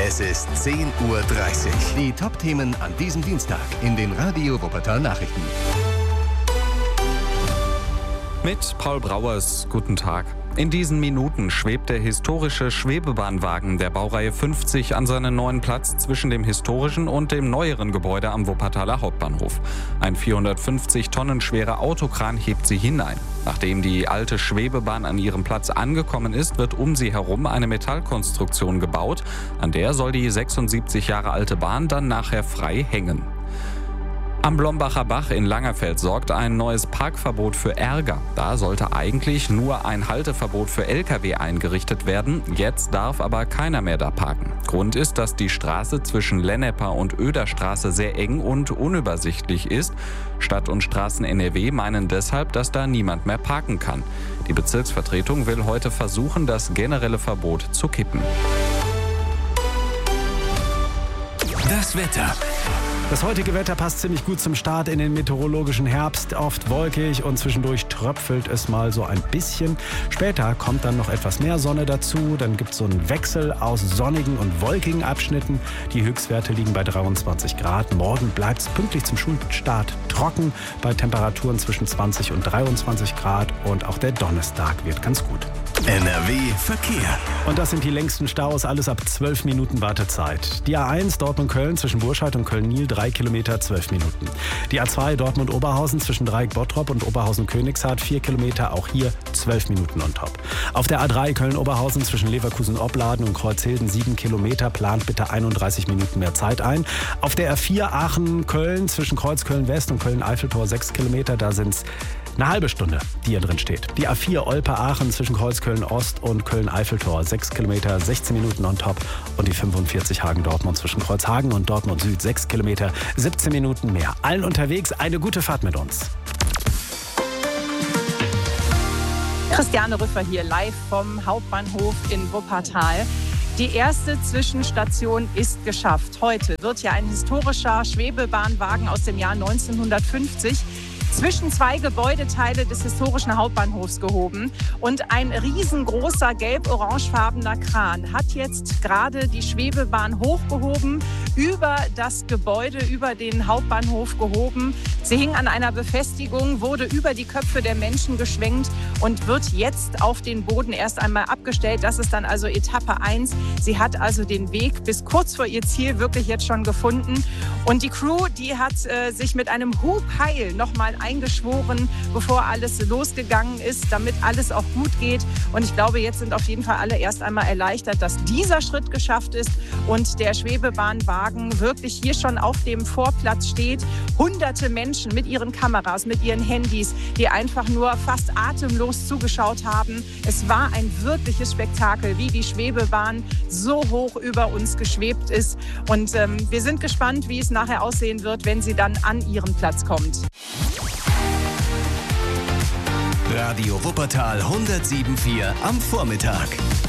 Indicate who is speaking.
Speaker 1: Es ist 10:30 Uhr. Die Top-Themen an diesem Dienstag in den Radio Wuppertal Nachrichten.
Speaker 2: Mit Paul Brauers, guten Tag. In diesen Minuten schwebt der historische Schwebebahnwagen der Baureihe 50 an seinen neuen Platz zwischen dem historischen und dem neueren Gebäude am Wuppertaler Hauptbahnhof. Ein 450 Tonnen schwerer Autokran hebt sie hinein. Nachdem die alte Schwebebahn an ihrem Platz angekommen ist, wird um sie herum eine Metallkonstruktion gebaut. An der soll die 76 Jahre alte Bahn dann nachher frei hängen. Am Blombacher Bach in Langerfeld sorgt ein neues Parkverbot für Ärger. Da sollte eigentlich nur ein Halteverbot für Lkw eingerichtet werden. Jetzt darf aber keiner mehr da parken. Grund ist, dass die Straße zwischen Lennepper und Oederstraße sehr eng und unübersichtlich ist. Stadt und Straßen NRW meinen deshalb, dass da niemand mehr parken kann. Die Bezirksvertretung will heute versuchen, das generelle Verbot zu kippen.
Speaker 1: Das Wetter.
Speaker 3: Das heutige Wetter passt ziemlich gut zum Start in den meteorologischen Herbst. Oft wolkig und zwischendurch tröpfelt es mal so ein bisschen. Später kommt dann noch etwas mehr Sonne dazu. Dann gibt es so einen Wechsel aus sonnigen und wolkigen Abschnitten. Die Höchstwerte liegen bei 23 Grad. Morgen bleibt es pünktlich zum Schulstart trocken bei Temperaturen zwischen 20 und 23 Grad. Und auch der Donnerstag wird ganz gut.
Speaker 1: NRW Verkehr.
Speaker 3: Und das sind die längsten Staus, alles ab 12 Minuten Wartezeit. Die A1 Dortmund-Köln zwischen Burscheid und Köln-Niel 3 Kilometer, 12 Minuten. Die A2 Dortmund-Oberhausen zwischen Dreieck-Bottrop und Oberhausen-Königshardt 4 Kilometer, auch hier 12 Minuten on top. Auf der A3 Köln-Oberhausen zwischen Leverkusen-Opladen und Kreuzhilden 7 Kilometer, plant bitte 31 Minuten mehr Zeit ein. Auf der R4 Aachen-Köln zwischen Kreuzköln-West und Köln-Eiffeltor 6 Kilometer, da sind es eine halbe Stunde, die hier drin steht. Die A4 Olpe-Aachen zwischen Kreuzköln-Ost und Köln-Eiffeltor 6 Kilometer, 16 Minuten on top. Und die 45 Hagen-Dortmund zwischen Kreuzhagen und Dortmund Süd 6 Kilometer, 17 Minuten mehr. Allen unterwegs eine gute Fahrt mit uns.
Speaker 4: Christiane Rüffer hier live vom Hauptbahnhof in Wuppertal. Die erste Zwischenstation ist geschafft. Heute wird ja ein historischer Schwebebahnwagen aus dem Jahr 1950 zwischen zwei Gebäudeteile des historischen Hauptbahnhofs gehoben. Und ein riesengroßer gelb-orangefarbener Kran hat jetzt gerade die Schwebebahn hochgehoben, über das Gebäude, über den Hauptbahnhof gehoben. Sie hing an einer Befestigung, wurde über die Köpfe der Menschen geschwenkt und wird jetzt auf den Boden erst einmal abgestellt. Das ist dann also Etappe 1. Sie hat also den Weg bis kurz vor ihr Ziel wirklich jetzt schon gefunden. Und die Crew, die hat sich mit einem Hupheil nochmal eingeschworen, bevor alles losgegangen ist, damit alles auch gut geht. Und ich glaube, jetzt sind auf jeden Fall alle erst einmal erleichtert, dass dieser Schritt geschafft ist und der Schwebebahnwagen wirklich hier schon auf dem Vorplatz steht. Hunderte Menschen mit ihren Kameras, mit ihren Handys, die einfach nur fast atemlos zugeschaut haben. Es war ein wirkliches Spektakel, wie die Schwebebahn so hoch über uns geschwebt ist. Und wir sind gespannt, wie es nachher aussehen wird, wenn sie dann an ihren Platz kommt.
Speaker 1: Radio Wuppertal 107.4 am Vormittag.